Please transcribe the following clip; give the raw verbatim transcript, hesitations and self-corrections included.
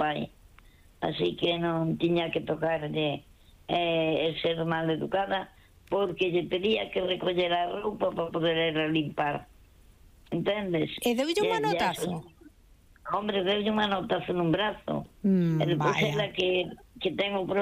pai. Así que non tiña que tocarlle eh, el ser mal educada, porque lle pedía que recoller a roupa para poder ir a limpar. Entendes? E deulle un manotazo? Hombre, deulle un manotazo nun brazo. Mm, e depois vaya. ela que, que ten o